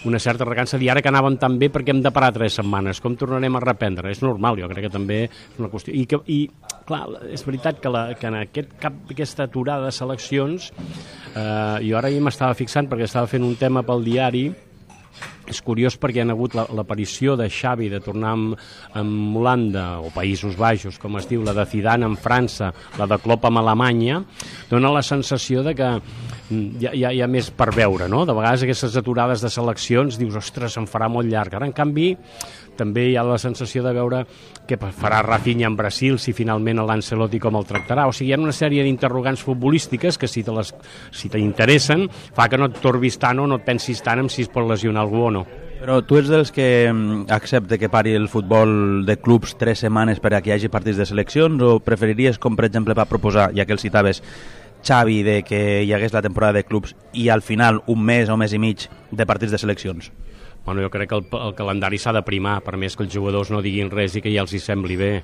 una certa recança dir ara que anàvem tan bé perquè hem de parar 3 setmanes, com tornarem a reprendre? És normal, jo crec que també és una qüestió. I clar, és veritat que en aquesta aturada de seleccions, jo ara m'estava fixant perquè estava fent un tema pel diari. És curiós perquè hi ha hagut l'aparició de Xavi de tornar amb Holanda o Països Baixos, com es diu, la de Zidane en França, la de Klopp amb Alemanya, dona la sensació de que hi ha més per veure, no? De vegades aquestes aturades de seleccions dius, ostres, em farà molt llarg. Ara, en canvi, també hi ha la sensació de veure què farà Rafinha en Brasil, si finalment l'Ancelotti com el tractarà. O sigui, hi ha una sèrie d'interrogants futbolístiques que si t'interessen fa que no et torbis tant o no et pensis tant en si es pot lesionar algú o no. Però tu ets dels que accepta que pari el futbol de clubs 3 setmanes per a que hi hagi partits de seleccions, o preferiries, com per exemple va proposar, ja que el citaves, Xavi, de que hi hagués la temporada de clubs i al final un mes o mes i mig de partits de seleccions? Bueno, jo crec que el calendari s'ha de primar, per més que els jugadors no diguin res i que ja els hi sembli bé.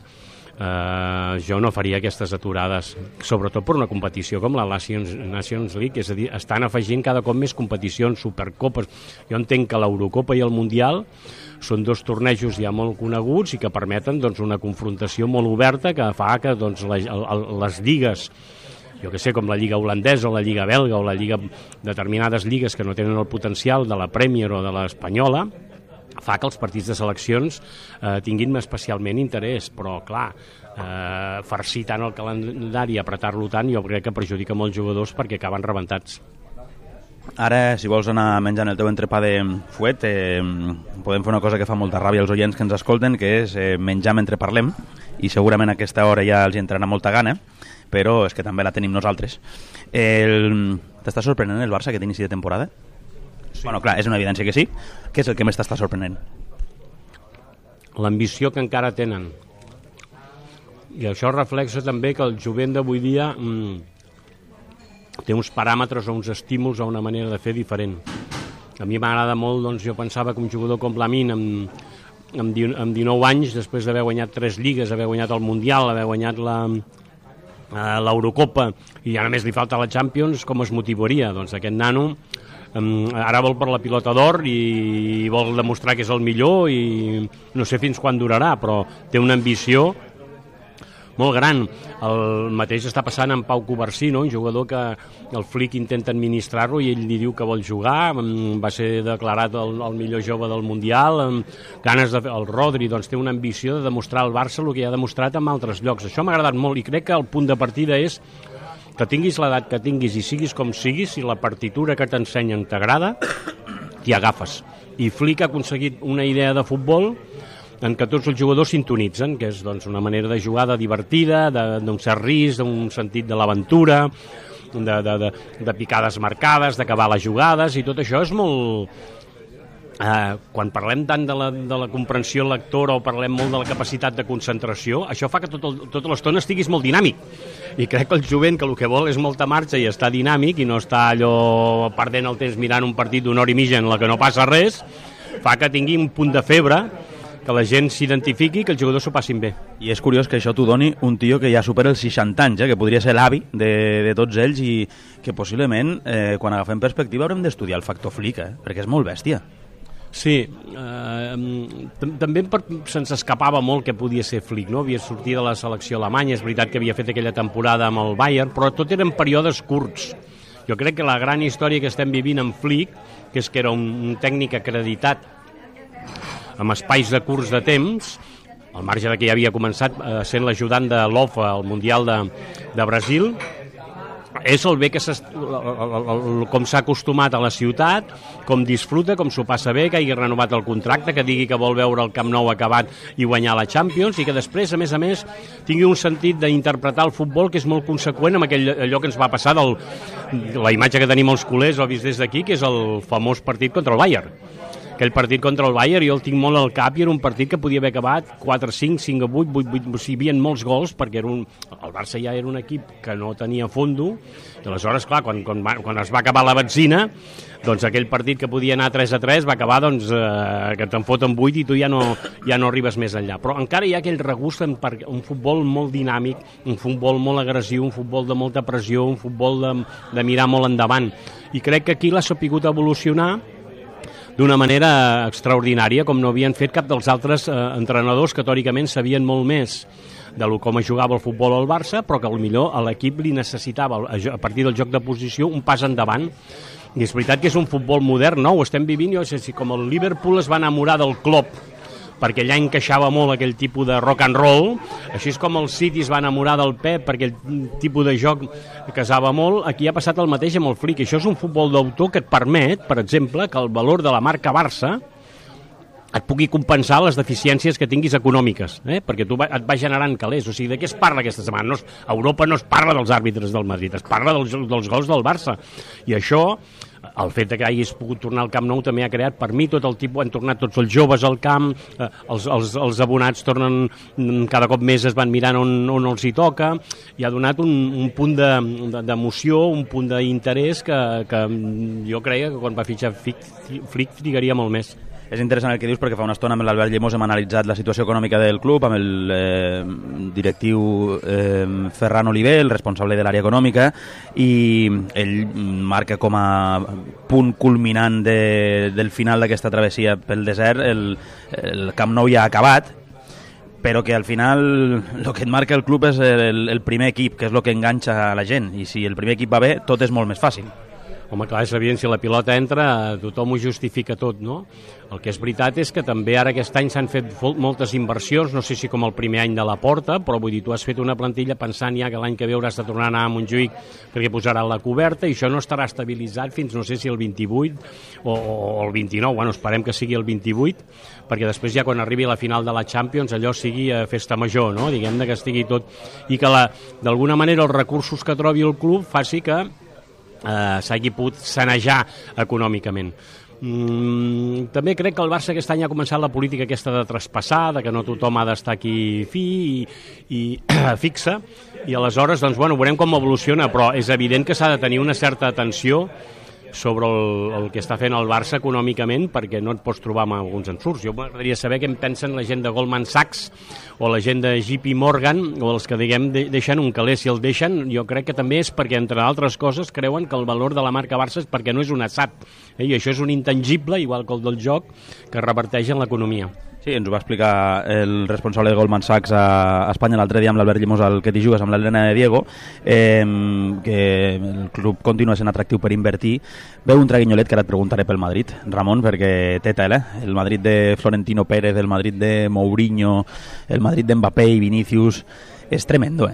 Jo no faria aquestes aturades, sobretot per una competició com la Nations League, és a dir, estan afegint cada cop més competicions, supercopes. Jo entenc que l'Eurocopa i el Mundial són 2 tornejos ja molt coneguts i que permeten doncs, una confrontació molt oberta que fa que doncs, les lligues, jo que sé, com la lliga holandesa o la lliga belga o la lliga, determinades lligues que no tenen el potencial de la Premier o de l'espanyola, fa que els partits de seleccions tinguin especialment interès, però clar, farcir tant el calendari i apretar-lo tant jo crec que perjudica molts jugadors perquè acaben rebentats. Ara, si vols anar menjant el teu entrepà de fuet, podem fer una cosa que fa molta ràbia als oients que ens escolten, que és menjar mentre parlem, i segurament a aquesta hora ja els entrarà molta gana, però és que també la tenim nosaltres. T'està sorprenent el Barça aquest inici de temporada? Sí. Bueno, clar, és una evidència que sí. Què és el que més t'està sorprenent? L'ambició que encara tenen. I això reflexa també que el jovent d'avui dia té uns paràmetres o uns estímuls o una manera de fer diferent. A mi m'agrada molt, doncs jo pensava que un jugador com Lamine amb 19 anys, després d'haver guanyat 3 lligues, haver guanyat el Mundial, haver guanyat l'Eurocopa i ara més li falta la Champions, com es motivaria? Doncs aquest nano ara vol per la pilota d'or i vol demostrar que és el millor i no sé fins quan durarà, però té una ambició molt gran. El mateix està passant amb Pau Covarsí, no? Un jugador que el Flick intenta administrar-lo i ell li diu que vol jugar, va ser declarat el millor jove del Mundial, amb ganes de fer. El Rodri doncs, té una ambició de demostrar al Barça el que ja ha demostrat en altres llocs. Això m'ha agradat molt i crec que el punt de partida és que tinguis l'edat que tinguis i siguis com siguis, si la partitura que t'ensenyen t'agrada, t'hi agafes. I Flick ha aconseguit una idea de futbol en què tots els jugadors sintonitzen, que és doncs, una manera de jugar divertida, d'un cert risc, d'un sentit de l'aventura, de picades marcades, d'acabar les jugades, i tot això és molt... quan parlem tant de la comprensió lectora o parlem molt de la capacitat de concentració, això fa que tota l'estona estiguis molt dinàmic. I crec que el jovent que el que vol és molta marxa i està dinàmic i no està allò perdent el temps mirant un partit d'una hora i mitja en la que no passa res, fa que tingui un punt de febre, que la gent s'identifiqui, que els jugadors s'ho passin bé. I és curiós que això t'ho doni un tio que ja supera els 60 anys, que podria ser l'avi de tots ells i que possiblement, quan agafem perspectiva, haurem d'estudiar el factor Flick, perquè és molt bèstia. Sí, també se'ns escapava molt que podia ser Flick, no? Havia sortit de la selecció alemanya, és veritat que havia fet aquella temporada amb el Bayern, però tot eren períodes curts. Jo crec que la gran història que estem vivint amb Flick, que és que era un tècnic acreditat amb espais de curs de temps, al marge de que ja havia començat sent l'ajudant de l'OFA al Mundial de Brasil, és el bé que com s'ha acostumat a la ciutat, com disfruta, com s'ho passa bé, que hagi renovat el contracte, que digui que vol veure el Camp Nou acabat i guanyar la Champions, i que després, a més, tingui un sentit d'interpretar el futbol que és molt conseqüent amb allò que ens va passar la imatge que tenim els culers, o vist des d'aquí, que és el famós partit contra el Bayern. Aquell partit contra el Bayern jo el tinc molt al cap i era un partit que podia haver acabat 4-5, 5-8, 8, o sigui, hi havia molts gols perquè el Barça ja era un equip que no tenia fondo i aleshores, clar, quan es va acabar la benzina, doncs aquell partit que podia anar 3-3 va acabar que te'n foten 8 i tu ja no arribes més enllà. Però encara hi ha aquell regust en un futbol molt dinàmic, un futbol molt agressiu, un futbol de molta pressió, un futbol de mirar molt endavant. I crec que aquí l'ha sapigut evolucionar d'una manera extraordinària, com no havien fet cap dels altres entrenadors que teòricament sabien molt més de com jugava el futbol al Barça, però que potser a l'equip li necessitava, a partir del joc de posició, un pas endavant. I és veritat que és un futbol modern, no? Ho estem vivint, jo sé si com el Liverpool es va enamorar del Klopp, perquè allà encaixava molt aquell tipus de rock and roll, així és com el City es va enamorar del Pep perquè el tipus de joc casava molt. Aquí ha passat el mateix amb el Flick. Això és un futbol d'autor que et permet, per exemple, que el valor de la marca Barça et pugui compensar les deficiències que tinguis econòmiques, perquè tu et va generant calés. O sigui, de què es parla aquesta setmana? A Europa no es parla dels àrbitres del Madrid, es parla dels gols del Barça. I això, el fet que hagis pogut tornar al Camp Nou també ha creat, per mi, tot el tipus, han tornat tots els joves al camp, els abonats tornen, cada cop més es van mirant on els hi toca, i ha donat un punt d'emoció, un punt d'interès que jo creia que quan va fitxar Flick trigaria molt més. És interessant el que dius perquè fa una estona amb l'Albert Llemós hem analitzat la situació econòmica del club amb el directiu Ferran Oliver, el responsable de l'àrea econòmica, i ell marca com a punt culminant del final d'aquesta travessia pel desert el Camp Nou ja ha acabat, però que al final el que et marca el club és el primer equip, que és el que enganxa a la gent, i si el primer equip va bé, tot és molt més fàcil. Home, clar, és evident, si la pilota entra, tothom ho justifica tot, no? El que és veritat és que també ara aquest any s'han fet moltes inversions, no sé si com el primer any de la Porta, però vull dir, tu has fet una plantilla pensant ja que l'any que ve hauràs de tornar a anar a Montjuïc perquè posaran la coberta, i això no estarà estabilitzat fins no sé si el 28 o el 29, bueno, esperem que sigui el 28, perquè després ja quan arribi a la final de la Champions allò sigui festa major, no? Diguem-ne que estigui tot, i que d'alguna manera els recursos que trobi el club faci que s'hagi pogut sanejar econòmicament. També crec que el Barça aquest any ha començat la política aquesta de traspassar, de que no tothom ha d'estar aquí fi i fixa, i aleshores doncs, bueno, veurem com evoluciona, però és evident que s'ha de tenir una certa atenció sobre el que està fent el Barça econòmicament, perquè no et pots trobar amb alguns ensurts. Jo m'agradaria saber què en pensen la gent de Goldman Sachs o la gent de JP Morgan, o els que, diguem, deixen un caler. Si el deixen, jo crec que també és perquè, entre altres coses, creuen que el valor de la marca Barça és perquè no és un assat, i això és un intangible, igual que el del joc, que reverteix en l'economia. Sí, ens ho va explicar el responsable de Goldman Sachs a Espanya l'altre dia amb l'Albert Llimós al Que t'hi jugues amb l'Helena de Diego, que el club continua sent atractiu per invertir. Veu un traguinyolet que ara et preguntaré pel Madrid, Ramon, perquè té tela, el Madrid de Florentino Pérez, el Madrid de Mourinho, el Madrid d'Mbappé i Vinícius, és tremendo,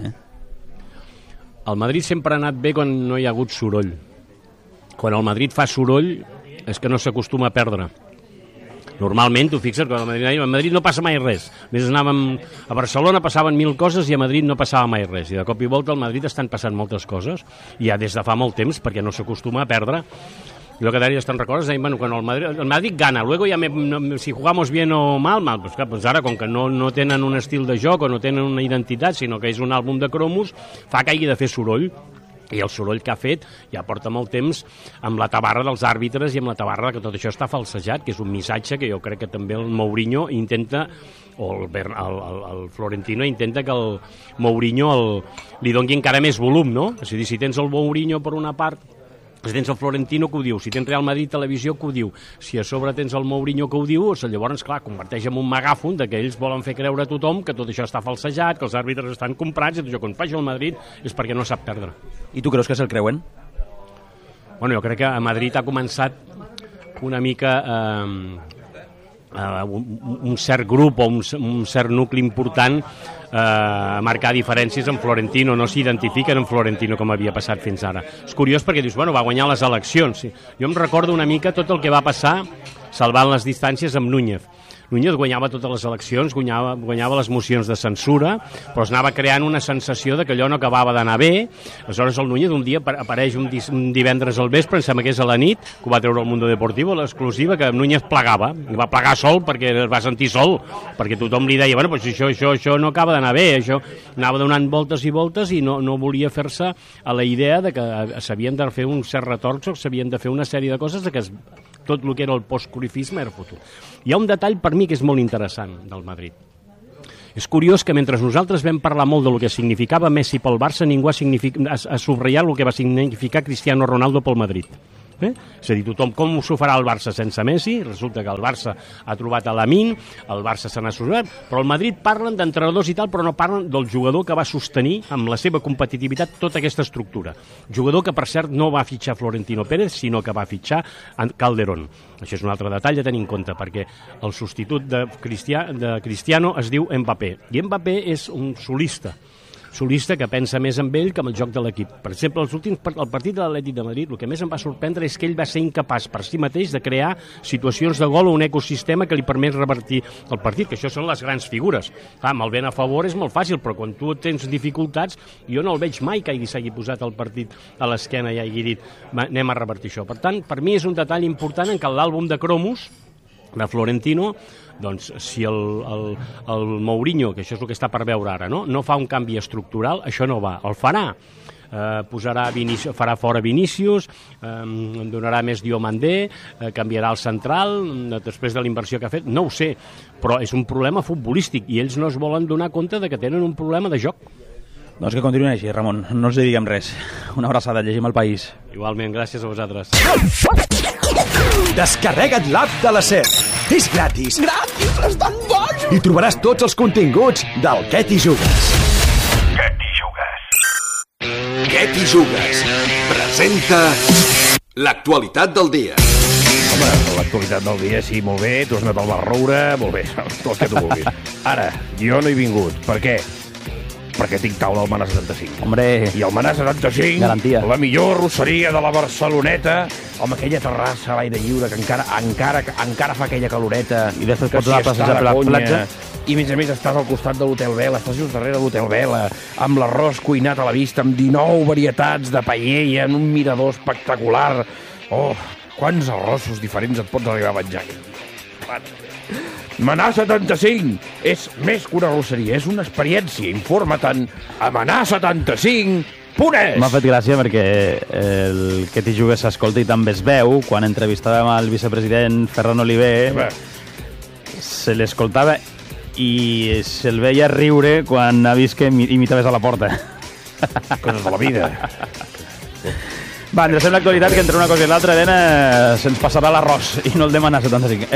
El Madrid sempre ha anat bé quan no hi ha hagut soroll. Quan el Madrid fa soroll és que no s'acostuma a perdre. Normalment, tu fixes, quan a Madrid no passa mai res. Més anàvem a Barcelona, passaven 1000 coses, i a Madrid no passava mai res. I de cop i volta al Madrid estan passant moltes coses, i ja des de fa molt temps, perquè no s'acostuma a perdre. Y lo que darías tan recordes, bueno, cuando el Madrid gana, luego ya si jugamos bien o mal, pues clar, pues ara, com que no tenen un estil de joc o no tenen una identitat, sinó que és un àlbum de cromos, fa que hagi de fer soroll. I el soroll que ha fet ja porta molt temps amb la tabarra dels àrbitres i amb la tabarra que tot això està falsejat, que és un missatge que jo crec que també el Mourinho intenta, o el Florentino intenta que el Mourinho li doni encara més volum, no? És a dir, si tens el Mourinho per una part, si tens el Florentino que ho diu, si tens Real Madrid Televisió que ho diu, si a sobre tens el Mourinho que ho diu, llavors, clar, converteix en un megàfon de que ells volen fer creure a tothom que tot això està falsejat, que els àrbitres estan comprats, i tot això, quan faci el Madrid és perquè no sap perdre. I tu creus que se'l creuen? Bueno, jo crec que a Madrid ha començat una mica un cert grup o un cert nucli important a marcar diferències amb Florentino, no s'identifiquen amb Florentino com havia passat fins ara. És curiós perquè dius, bueno, va guanyar les eleccions. Sí. Jo em recordo una mica tot el que va passar salvant les distàncies amb Núñez. Núñez guanyava totes les eleccions, guanyava les mocions de censura, però es anava creant una sensació de que allò no acabava d'anar bé. Aleshores el Núñez un dia apareix un divendres al vespre, em sembla que és a la nit, que ho va treure el Mundo Deportivo, l'exclusiva, que Núñez plegava, i va plegar sol perquè es va sentir sol, perquè tothom li deia, bueno, pues això no acaba d'anar bé, això anava donant voltes i voltes i no volia fer-se a la idea de que s'havien de fer un cert retorn, s'havien de fer una sèrie de coses de que tot el que era el postcurifisme era futur. Hi ha un detall per mi que és molt interessant del Madrid. És curiós que mentre nosaltres vam parlar molt del que significava Messi pel Barça, ningú ha subratllat el que va significar Cristiano Ronaldo pel Madrid. És a dir, tothom, com s'ho farà el Barça sense Messi? Resulta que el Barça ha trobat a Lamine, el Barça se n'ha sortit, però el Madrid parlen d'entrenadors i tal, però no parlen del jugador que va sostenir amb la seva competitivitat tota aquesta estructura. Jugador que, per cert, no va fitxar Florentino Pérez, sinó que va fitxar Calderón. Això és un altre detall a tenir en compte, perquè el substitut de Cristiano es diu Mbappé, i Mbappé és un solista que pensa més en ell que en el joc de l'equip. Per exemple, el partit de l'Atlètic de Madrid, el que més em va sorprendre és que ell va ser incapaç per si mateix de crear situacions de gol o un ecosistema que li permet revertir el partit, que això són les grans figures. Amb el vent a favor és molt fàcil, però quan tu tens dificultats, jo no el veig mai que s'hagi posat el partit a l'esquena i hagi dit anem a revertir això. Per tant, per mi és un detall important en què l'àlbum de cromos de Florentino, doncs si el Mourinho, que això és el que està per veure ara, no fa un canvi estructural, això no va, el farà. Farà fora Vinícius, donarà més Diomandé, canviarà el central després de la inversió que ha fet, no ho sé, però és un problema futbolístic i ells no es volen donar compte de que tenen un problema de joc. Doncs que continuïn així, Ramon, no els diguem res. Una abraçada, llegim El País. Igualment, gràcies a vosaltres. Descarrega't l'app de la SER. És gratis. Gratis? És tan bon! I trobaràs tots els continguts del Què t'hi jugues. Què t'hi jugues? Què t'hi jugues? Presenta l'actualitat del dia. Home, l'actualitat del dia, sí, molt bé. Tu has anat al bar Roure, molt bé, tot el que tu vulguis. Ara, jo no he vingut. Per què? Perquè tinc taula al Manà 75. Hombre, i el Manà 75, garantia. La millor arrosseria de la Barceloneta, amb aquella terrassa a l'aire lliure que encara fa aquella caloreta. I després pots anar a passejar per la platja. I a més estàs al costat de l'Hotel Vela, estàs just darrere de l'Hotel Vela, amb l'arròs cuinat a la vista, amb 19 varietats de paella, en un mirador espectacular. Oh, quants arrossos diferents et pots arribar a menjar. Manà 75 és més que una arrosseria, és una experiència. Informa-te'n a manà75.es. M'ha fet gràcia perquè el que t'hi jugues s'escolta i també es veu. Quan entrevistàvem al vicepresident Ferran Oliver, se l'escoltava i se'l veia riure quan ha vist que imitaves a la porta. Coses de la vida. Va, endrecem l'actualitat, que entre una cosa i l'altra, Helena, se'ns passarà l'arròs i no el de Manà 75.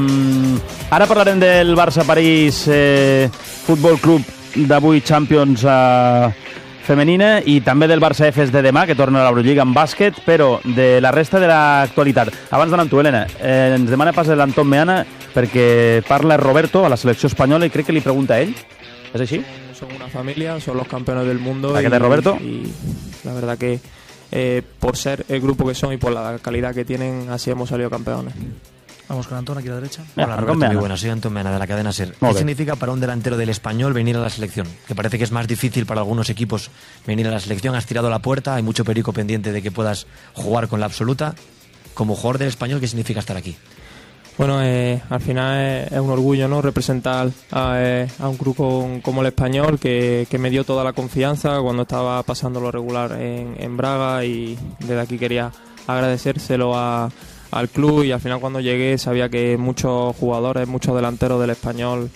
Ara parlarem del Barça-París Futbol Club d'avui, Champions femenina, i també del Barça Efes de demà, que torna a l'Eurolliga en bàsquet, però de la resta de l'actualitat. Abans d'anar amb tu, Helena, ens demana pas l'Anton Meana perquè parla Roberto a la selecció espanyola i crec que li pregunta a ell. ¿Es així? Son una familia, son los campeones del mundo. ¿A qué te, Roberto? Y la verdad que por ser el grupo que son y por la calidad que tienen, así hemos salido campeones. Vamos con Antón aquí a la derecha. Hola Roberto, muy buenas, soy Antón Meana de la cadena SER. ¿Qué significa para un delantero del Español venir a la selección? Que parece que es más difícil para algunos equipos venir a la selección. Has tirado la puerta, hay mucho perico pendiente de que puedas jugar con la absoluta. Como jugador del Español, ¿qué significa estar aquí? Bueno, al final es un orgullo, ¿no? Representar a un grupo como el Español que me dio toda la confianza cuando estaba pasando lo regular en Braga, y desde aquí quería agradecérselo al club, y al final cuando llegué sabía que muchos jugadores, muchos delanteros del Español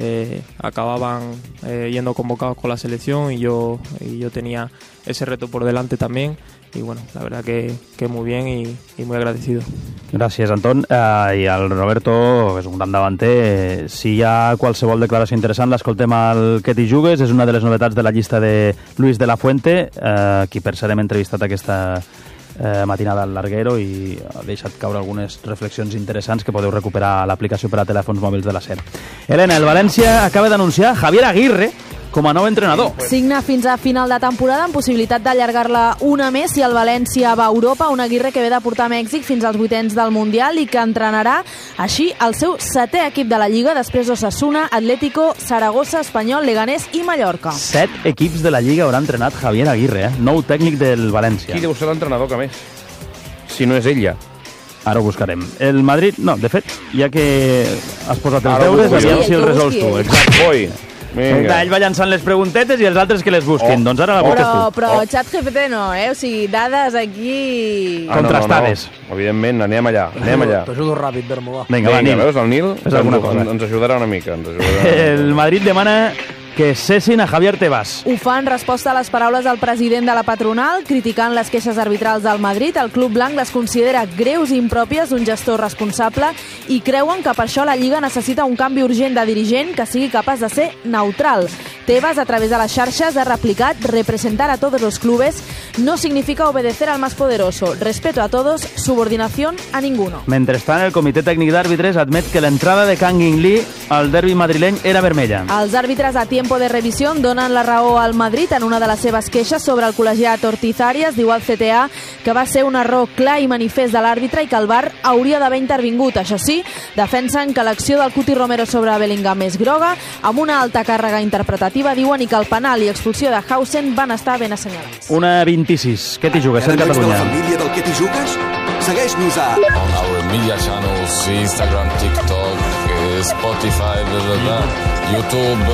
acababan yendo convocados con la selección, y yo tenía ese reto por delante también. Y bueno, la verdad que muy bien y muy agradecido. Gràcies, Anton. I el Roberto, que és un gran davanter, si hi ha qualsevol declaració interessant, l'escoltem al Que t'hi jugues. És una de les novetats de la llista de Luis de la Fuente, qui per cert hem entrevistat aquesta matinada al Larguero i ha deixat caure algunes reflexions interessants que podeu recuperar a l'aplicació per a telèfons mòbils de la SER. Helena, el València acaba d'anunciar Javier Aguirre com a nou entrenador. Signa fins a final de temporada amb possibilitat d'allargar-la una més si el València va a Europa. Un Aguirre que ve de portar Mèxic fins als 8ens del Mundial i que entrenarà així el seu 7è equip de la Lliga, després d'Osasuna, Atlético, Saragossa, Espanyol, Leganés i Mallorca. 7 equips de la Lliga haurà entrenat Javier Aguirre, nou tècnic del València. Qui deu ser l'entrenador que més? Si no és ella. Ara ho buscarem. El Madrid, no, de fet, ja que has posat els deures, aviam si el resols tu. Exacte. Oi. Vinga. Ell va llançant les preguntetes i els altres que les busquin. Doncs ara la busques tu. Però ChatGPT no, O sigui, dades aquí... Contrastades. No. Evidentment, anem allà. T'ajudo ràpid, Bermo, va. Vinga, va, Nil. Veus, el Nil és alguna cosa. Ens ajudarà una mica. El Madrid demana que cessin a Javier Tebas. Ho fa en resposta a les paraules del president de la patronal, criticant les queixes arbitrals del Madrid. El club blanc les considera greus i impròpies d'un gestor responsable i creuen que per això la Lliga necessita un canvi urgent de dirigent que sigui capaç de ser neutral. Tebas, a través de les xarxes, ha replicat: representar a todos los clubes no significa obedecer al más poderoso. Respeto a todos, subordinación a ninguno. Mentrestant, el comitè tècnic d'àrbitres admet que l'entrada de Kang In-lee al derbi madrileny era vermella. Els àrbitres a tiempo de revisión donen la raó al Madrid en una de les seves queixes sobre el col·legiat Ortiz Arias. Diu al CTA que va ser un error clar i manifest de l'àrbitre i que el VAR hauria d'haver intervingut. Això sí, defensen que l'acció del Cuti Romero sobre Bellingham és groga, amb una alta càrrega interpretativa, diuen, i que el penal i expulsió de Hausen van estar ben assenyalats. 1:26. Què t'hi jugues, en Catalunya? De la família del Què t'hi jugues? Segueix-nos a... On our media channels, Instagram, TikTok, Spotify, YouTube,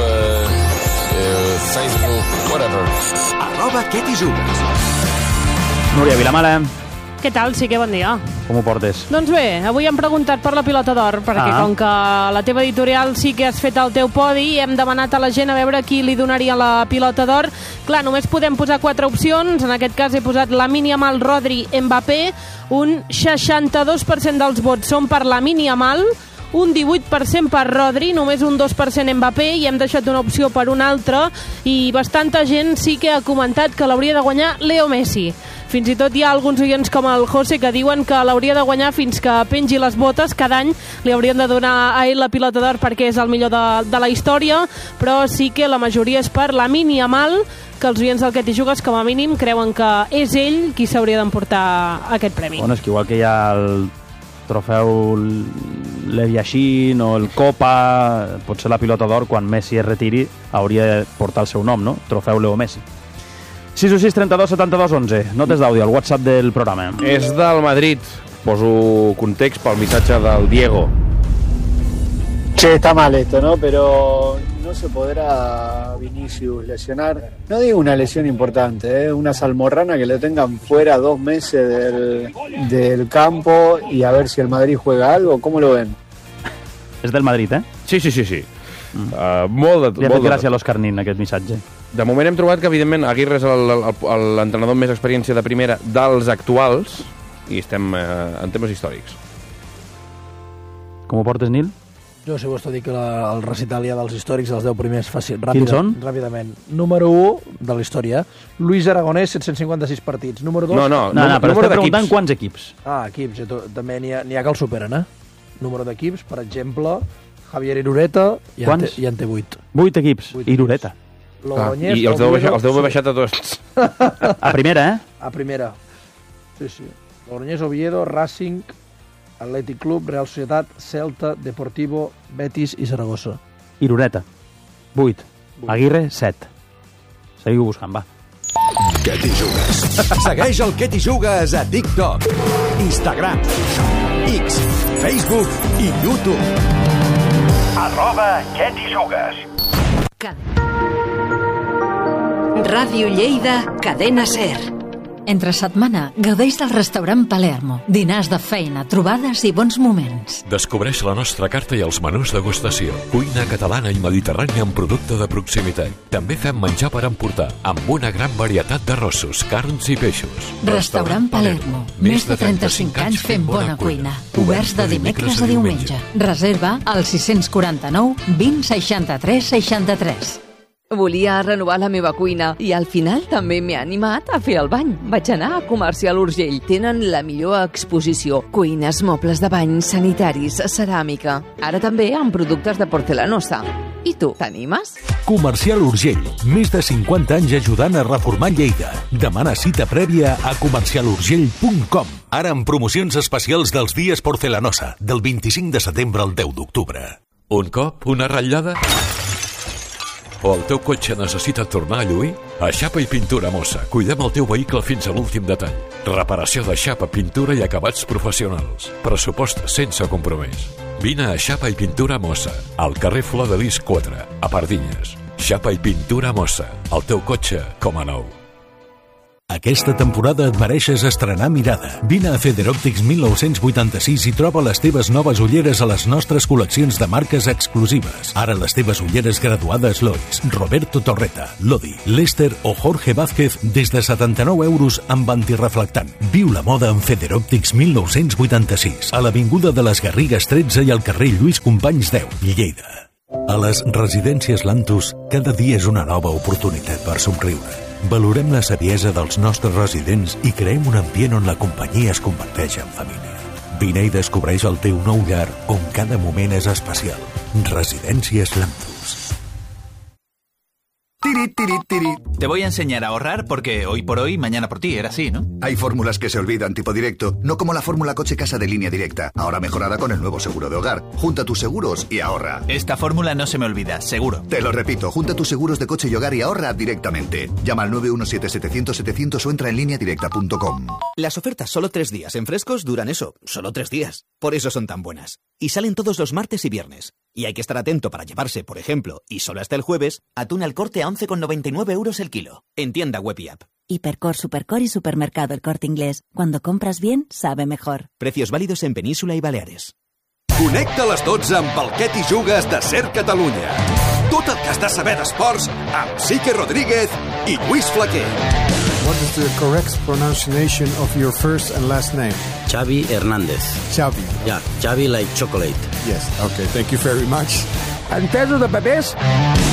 Facebook, whatever. @Què t'hi jugues. Núria Vilamala, Què tal? Sí que bon dia. com ho portes? Doncs bé, avui hem preguntat per la pilota d'or, perquè com que la teva editorial sí que has fet el teu podi, hem demanat a la gent a veure qui li donaria la pilota d'or. Clar, només podem posar 4 opcions, en aquest cas he posat Lamine Yamal, Rodri, Mbappé. Un 62% dels vots són per Lamine Yamal, un 18% per Rodri, només un 2% Mbappé, i hem deixat una opció per una altra, i bastanta gent sí que ha comentat que l'hauria de guanyar Leo Messi. Fins i tot hi ha alguns oients com el José que diuen que l'hauria de guanyar fins que pengi les botes. Cada any li haurien de donar a ell la pilota d'or perquè és el millor de la història, però sí que la majoria és per Lamine Yamal, que els oients del Què t'hi jugues com a mínim creuen que és ell qui s'hauria d'emportar aquest premi. Bueno, és que igual que hi ha el trofeu Lev Yashin o el Copa, potser la pilota d'or, quan Messi es retiri, hauria de portar el seu nom, no? Trofeu Leo Messi. 616 32 72 11. Notes d'àudio al WhatsApp del programa. És del Madrid. Poso context pel missatge del Diego. Che, está mal esto, ¿no? Pero no se podrá Vinicius lesionar. No digo una lesión importante, una salmorrana que le tengan fuera 2 meses del campo y a ver si el Madrid juega algo. ¿Cómo lo ven? És del Madrid, eh? Sí. Molt Li ha fet gràcia a l'Òscar Nin, aquest missatge. De moment hem trobat que, evidentment, Aguirre és l'entrenador amb més experiència de primera dels actuals i estem en temes històrics. Com ho portes, Nil? Jo, si vols, t'ho dic, el recital ja dels històrics, els 10 primers, fàcil, Quins són? Ràpidament. Número 1 de la història, Luis Aragonès, 756 partits. Número 2... No, però estem preguntant quants equips. Equips, també n'hi ha que el superen, eh? Número d'equips, per exemple, Javier Irureta, i en té 8. 8 equips, Irureta. I els deu haver baixat a tots. A primera, eh? A primera. Sí. Logroñés, Oviedo, Racing, Atlètic Club, Real Societat, Celta, Deportivo, Betis i Saragossa. Irureta, 8. Aguirre, 7. Seguiu buscant, va. Què t'hi jugues? Segueix el Què t'hi jugues a TikTok, Instagram, X, Facebook i YouTube. @Què t'hi jugues. Ràdio Lleida, Cadena Ser. Entre setmana, gaudeix del restaurant Palermo. Dinars de feina, trobades i bons moments. Descobreix la nostra carta i els menús degustació. Cuina catalana i mediterrània amb producte de proximitat. També fem menjar per emportar, amb una gran varietat d'arrossos, carns i peixos. Restaurant Palermo. Més de 35 anys fent bona cuina. Oberts de dimecres a diumenge. Reserva al 649 20 63 63. Volia renovar la meva cuina i al final també m'he animat a fer el bany. Vaig anar a Comercial Urgell. Tenen la millor exposició. Cuines, mobles de bany, sanitaris, ceràmica. Ara també amb productes de porcelanosa. I tu, t'animes? Comercial Urgell. Més de 50 anys ajudant a reformar Lleida. Demana cita prèvia a comercialurgell.com. Ara amb promocions especials dels dies porcelanosa, del 25 de setembre al 10 d'octubre. Un cop, una ratllada? O el teu cotxe necessita tornar a lluir? A Xapa i Pintura Mossa cuidem el teu vehicle fins a l'últim detall. Reparació de xapa, pintura i acabats professionals. Pressupost sense compromís. Vine a Xapa i Pintura Mossa, al carrer Flor de Lis 4, a Pardinyes. Xapa i Pintura Mossa, el teu cotxe com a nou. Aquesta temporada et mereixes estrenar mirada. Vine a Federòptics 1986 i troba les teves noves ulleres a les nostres col·leccions de marques exclusives. Ara les teves ulleres graduades Lois, Roberto Torreta, Lodi, Lester o Jorge Vázquez des de 79 € amb antireflectant. Viu la moda en Federòptics 1986, a l'Avinguda de les Garrigues 13 i al carrer Lluís Companys 10, Lleida. A les residències Lantus, cada dia és una nova oportunitat per somriure. Valorem la saviesa dels nostres residents i creem un ambient on la companyia es converteix en família. Vine i descobreix el teu nou llar on cada moment és especial. Residències Lantus. Te voy a enseñar a ahorrar porque hoy por hoy, mañana por ti, era así, ¿no? Hay fórmulas que se olvidan tipo directo, no como la fórmula coche-casa de Línea Directa, ahora mejorada con el nuevo seguro de hogar. Junta tus seguros y ahorra. Esta fórmula no se me olvida, seguro. Te lo repito, junta tus seguros de coche y hogar y ahorra directamente. Llama al 917-700-700 o entra en lineadirecta.com. Las ofertas solo 3 días en Frescos duran eso, solo 3 días. Por eso son tan buenas. Y salen todos los martes y viernes. Y hay que estar atento para llevarse, por ejemplo, y solo hasta el jueves, atún al Corte a 11,99 € el kilo. En tienda web y app. Hipercor, Supercor y Supermercado El Corte Inglés. Cuando compras bien, sabe mejor. Precios válidos en Península y Baleares. Connecta a les 12 amb el Què t'hi jugues de Ser Catalunya. Tot el que has de saber d'esports amb Sique Rodríguez i Lluís Flaquer. What is the correct pronunciation of your first and last name? Xavi Hernández. Xavi. Yeah, Xavi like chocolate. Yes, okay, thank you very much. Entesos de papers?